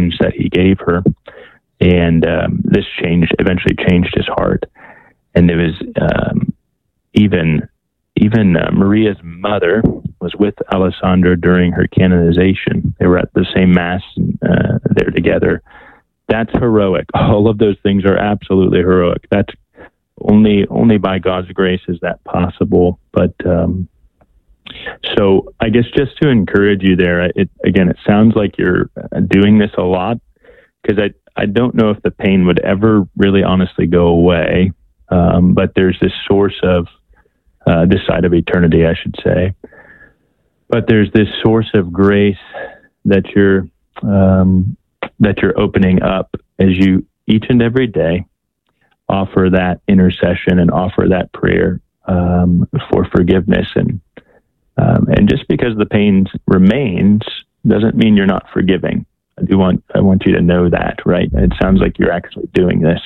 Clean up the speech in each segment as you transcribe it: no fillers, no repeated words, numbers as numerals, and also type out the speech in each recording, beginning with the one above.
wounds that he gave her. And this eventually changed his heart. And it was even Maria's mother was with Alessandro during her canonization. They were at the same mass there together. That's heroic. All of those things are absolutely heroic. That's only by God's grace is that possible. But so I guess just to encourage you there, it sounds like you're doing this a lot, because I don't know if the pain would ever really honestly go away. But there's this source of this side of eternity, I should say. But there's this source of grace that you're opening up as you each and every day offer that intercession and offer that prayer for forgiveness. And just because the pain remains doesn't mean you're not forgiving. I want you to know that, right? It sounds like you're actually doing this.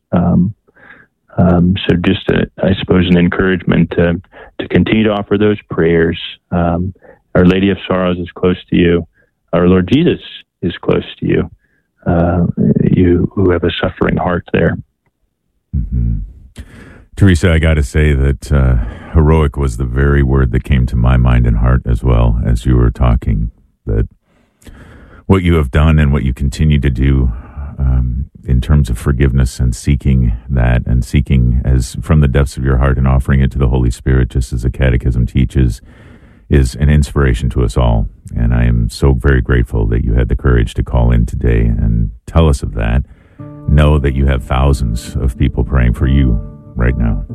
So just, I suppose, an encouragement to continue to offer those prayers. Our Lady of Sorrows is close to you. Our Lord Jesus is close to you. You who have a suffering heart there. Mm-hmm. Teresa, I got to say that heroic was the very word that came to my mind and heart as well as you were talking. That what you have done and what you continue to do in terms of forgiveness and seeking that, and seeking as from the depths of your heart and offering it to the Holy Spirit, just as the Catechism teaches, is an inspiration to us all. And I am so very grateful that you had the courage to call in today and tell us of that. Know that you have thousands of people praying for you right now.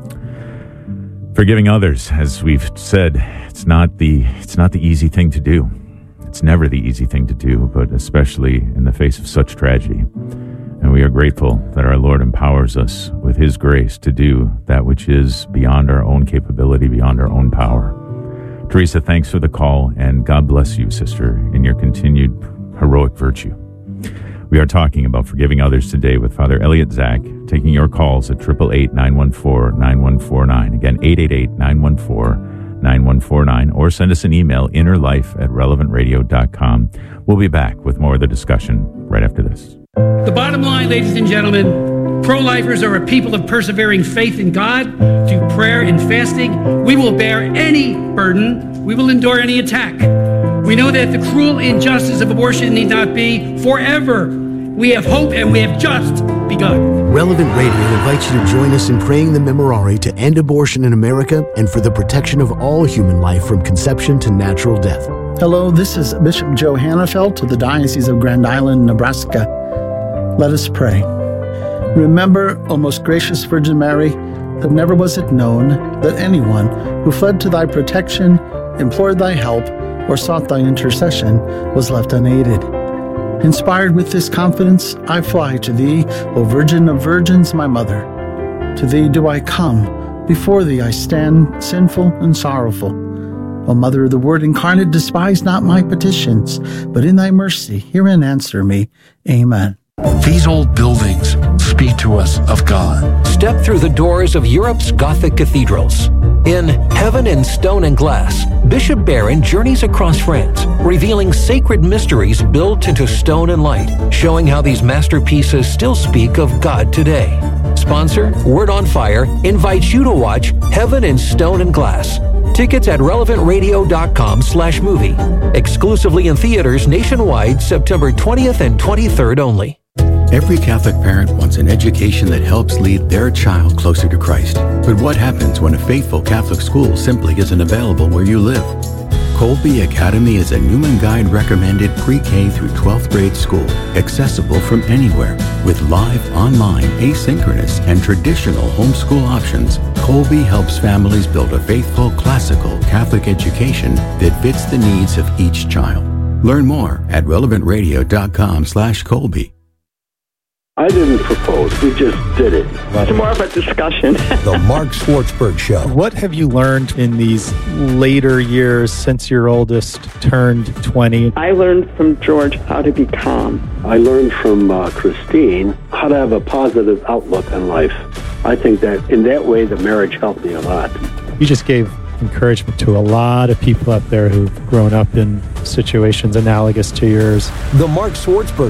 Forgiving others, as we've said, it's not the easy thing to do. It's never the easy thing to do, but especially in the face of such tragedy. And we are grateful that our Lord empowers us with His grace to do that which is beyond our own capability, beyond our own power. Teresa, thanks for the call, and God bless you, sister, in your continued heroic virtue. We are talking about forgiving others today with Father Elliot Zach, taking your calls at 888-914-9149. Again, 888-914-9149, or send us an email, innerlife@relevantradio.com. We'll be back with more of the discussion right after this. The bottom line, ladies and gentlemen, pro-lifers are a people of persevering faith in God through prayer and fasting. We will bear any burden. We will endure any attack. We know that the cruel injustice of abortion need not be forever. We have hope, and we have just begun. Relevant Radio invites you to join us in praying the Memorare to end abortion in America and for the protection of all human life from conception to natural death. Hello, this is Bishop Joe Hannafelt of the Diocese of Grand Island, Nebraska. Let us pray. Remember, O most gracious Virgin Mary, that never was it known that anyone who fled to thy protection, implored thy help, or sought thy intercession was left unaided. Inspired with this confidence, I fly to thee, O Virgin of Virgins, my Mother. To thee do I come, before thee I stand, sinful and sorrowful. O Mother of the Word incarnate, despise not my petitions, but in thy mercy hear and answer me. Amen. These old buildings speak to us of God. Step through the doors of Europe's Gothic cathedrals. In Heaven in Stone and Glass, Bishop Barron journeys across France, revealing sacred mysteries built into stone and light, showing how these masterpieces still speak of God today. Sponsor, Word on Fire, invites you to watch Heaven in Stone and Glass. Tickets at relevantradio.com/movie. Exclusively in theaters nationwide, September 20th and 23rd only. Every Catholic parent wants an education that helps lead their child closer to Christ. But what happens when a faithful Catholic school simply isn't available where you live? Colby Academy is a Newman Guide recommended pre-K through 12th grade school, accessible from anywhere. With live, online, asynchronous, and traditional homeschool options, Colby helps families build a faithful, classical Catholic education that fits the needs of each child. Learn more at relevantradio.com/Colby. I didn't propose. We just did it. It's more of a discussion. The Mark Schwartzberg Show. What have you learned in these later years since your oldest turned 20? I learned from George how to be calm. I learned from Christine how to have a positive outlook on life. I think that in that way, the marriage helped me a lot. You just gave encouragement to a lot of people out there who've grown up in situations analogous to yours. The Mark Schwartzberg